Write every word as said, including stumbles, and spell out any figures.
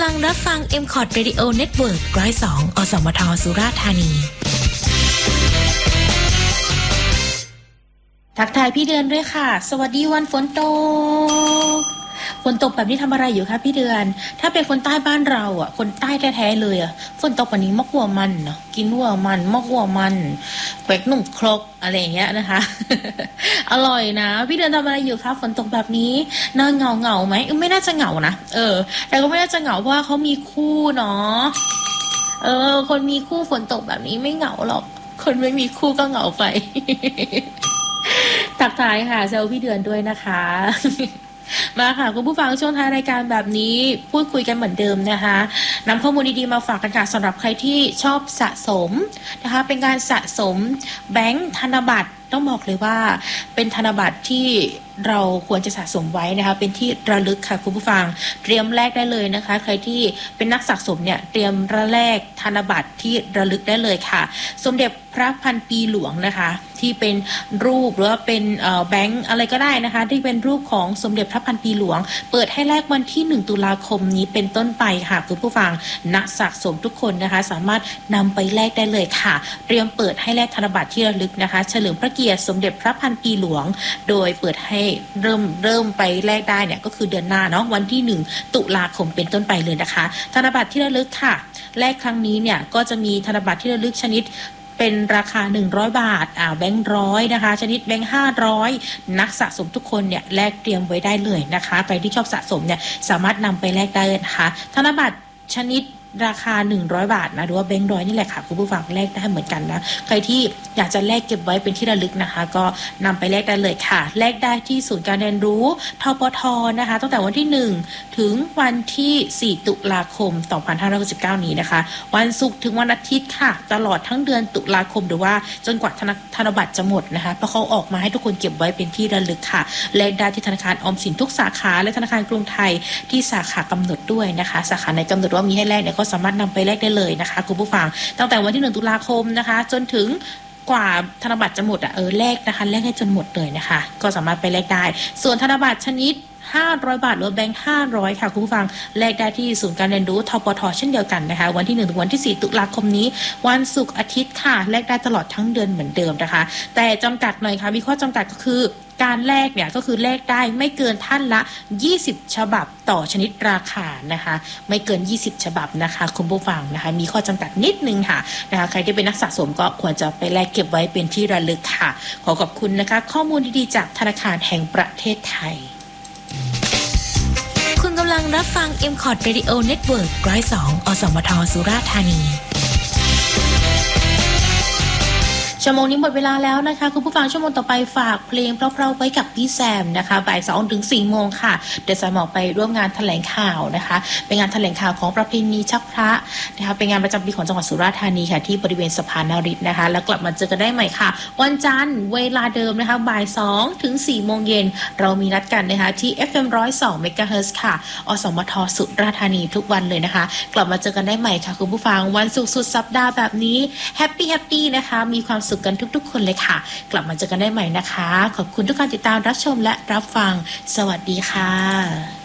ำลังรับฟัง เอ็ม คอร์ด Radio Network หนึ่งศูนย์สอง อสมท สุราษฎร์ธานีทักทายพี่เดือนด้วยค่ะสวัสดีวันฝนตกฝนตกแบบนี้ทำอะไรอยู่คะพี่เดือนถ้าเป็นคนใต้บ้านเราอ่ะคนใต้แท้ๆเลยอ่ะฝนตกวันนี้มะขั่วมันเนาะกินวัวมันมะขั่วมันแกวกนุ่มครกอะไรอย่างเงี้ยนะคะ อร่อยนะพี่เดือนทำอะไรอยู่คะฝนตกแบบนี้น่าเหงาเหงาไหมไม่น่าจะเหงานะเออแต่ก็ไม่น่าจะเหงาเพราะว่าเขามีคู่เนาะเออคนมีคู่ฝนตกแบบนี้ไม่เหงาหรอกคนไม่มีคู่ก็เหงาไป ทักทายค่ะเซลพี่เดือนด้วยนะคะมาค่ะคุณผู้ฟังช่วงท้ายรายการแบบนี้พูดคุยกันเหมือนเดิมนะคะนำข้อมูลดีๆมาฝากกันค่ะสำหรับใครที่ชอบสะสมนะคะเป็นการสะสมแบงค์ธนบัตรต้องบอกเลยว่าเป็นธนบัตรที่เราควรจะสะสมไว้นะคะเป็นที่ระลึกค่ะคุณผู้ฟังเตรียมแลกได้เลยนะคะใครที่เป็นนักสะสมเนี่ยเตรียมระแลกธนบัตรที่ระลึกได้เลยค่ะสมเด็จพระพันปีหลวงนะคะที่เป็นรูปหรือว่าเป็นแบงค์อะไรก็ได้นะคะที่เป็นรูปของสมเด็จพระพันปีหลวงเปิดให้แลกวันที่หนึ่งตุลาคมนี้เป็นต้นไปค่ะคุณผู้ฟังนักสะสมทุกคนนะคะสามารถนำไปแลกได้เลยค่ะเตรียมเปิดให้แลกธนบัตรที่ระลึกนะคะเฉลิมพระเกียรติสมเด็จพระพันปีหลวงโดยเปิดให้เริ่มเริ่มไปแลกได้เนี่ยก็คือเดือนหน้าเนาะวันที่หนึ่งตุลาคมเป็นต้นไปเลยนะคะธนบัตรที่ระลึกค่ะแลกครั้งนี้เนี่ยก็จะมีธนบัตรที่ระลึกชนิดเป็นราคาหนึ่งร้อยบาทอ่าแบงค์ร้อยนะคะชนิดแบงค์ห้าร้อยนักสะสมทุกคนเนี่ยแลกเตรียมไว้ได้เลยนะคะใครที่ชอบสะสมเนี่ยสามารถนำไปแลกได้นะคะธนบัตรชนิดราคาหนึ่งร้อยบาทนะหรือว่าแบงค์ร้อยนี่แหละค่ะคุณผู้ฟังแลกได้เหมือนกันนะใครที่อยากจะแลกเก็บไว้เป็นที่ระลึกนะคะก็นำไปแลกได้เลยค่ะแลกได้ที่ศูนย์การเรียนรู้ทปทนะคะตั้งแต่วันที่หนึ่งถึงวันที่สี่ตุลาคมสองพันห้าร้อยหกสิบเก้านี้นะคะวันศุกร์ถึงวันอาทิตย์ค่ะตลอดทั้งเดือนตุลาคมหรือว่าจนกว่าธนบัตรจะหมดนะคะเพราะเขาออกมาให้ทุกคนเก็บไว้เป็นที่ระลึกค่ะแลกได้ที่ธนาคารออมสินทุกสาขาและธนาคารกรุงไทยที่สาขากำหนดด้วยนะคะสาขาไหนกำหนดว่ามีให้แลกเนี่ยก็สามารถนำไปแลกได้เลยนะคะคุณผู้ฟังตั้งแต่วันที่หนึ่งตุลาคมนะคะจนถึงกว่าธนบัตรจะหมดอ่ะเออแลกนะคะแลกให้จนหมดเลยนะคะก็สามารถไปแลกได้ส่วนธนบัตรชนิดห้าร้อยบาทหรือแบงค์ห้าร้อยค่ะคุณผู้ฟังแลกได้ที่ศูนย์การเรียนรู้ทปทเช่นเดียวกันนะคะวันที่หนึ่งถึงวันที่สี่ตุลาคมนี้วันศุกร์อาทิตย์ค่ะแลกได้ตลอดทั้งเดือนเหมือนเดิมนะคะแต่จำกัดหน่อยค่ะมีข้อจำกัดก็คือการแลกเนี่ยก็คือแลกได้ไม่เกินท่านละยี่สิบฉบับต่อชนิดราคานะคะไม่เกินยี่สิบฉบับนะคะคุณผู้ฟังนะคะมีข้อจำกัดนิดนึงค่ะนะคะใครที่เป็นนักสะสมก็ควรจะไปแลกเก็บไว้เป็นที่ระลึกค่ะขอขอบคุณนะคะข้อมูลดีๆจากธนาคารแห่งประเทศไทยคุณกำลังรับฟัง เอ็ม คอร์ด Radio Network หนึ่งศูนย์สอง อสมท สุราษฎร์ธานีชั่วโมงนี้หมดเวลาแล้วนะคะคุณผู้ฟังชั่วโมงต่อไปฝากเพลงเพราะๆไว้กับพี่แซมนะคะบ่ายสองถึงสี่โมงค่ะเดี๋ยวสายหมอกไปร่วมงานแถลงข่าวนะคะเป็นงานแถลงข่าวของประเพณีชักพระนะคะเป็นงานประจำปีของจังหวัดสุราษฎร์ธานีค่ะที่บริเวณสะพานนฤทธิ์นะคะแล้วกลับมาเจอกันได้ใหม่ค่ะวันจันทร์เวลาเดิมนะคะบ่ายสองถึงสี่โมงเย็นเรามีนัดกันนะคะที่ เอฟ เอ็ม หนึ่งศูนย์สอง เมกะเฮิรตซ์ ค่ะอสมทสุราษฎร์ธานีทุกวันเลยนะคะกลับมาเจอกันได้ใหม่ค่ะคุณผู้ฟังวันศุกร์สุดสัปดาห์แบบนี้แฮปปี้แฮปปี้นะคะมีความสุขกันทุกๆคนเลยค่ะกลับมาเจอกันได้ใหม่นะคะขอบคุณทุกการติดตามรับชมและรับฟังสวัสดีค่ะ